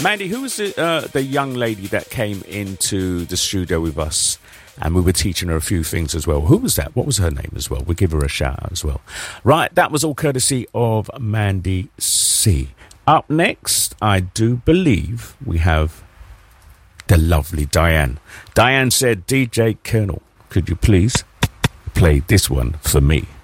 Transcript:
Mandy, who was the young lady that came into the studio with us? And we were teaching her a few things as well. Who was that? What was her name as well? We'll give her a shout out as well. Right, that was all courtesy of Mandy C. Up next, I do believe we have the lovely Diane. Diane said, DJ Colonel, could you please play this one for me?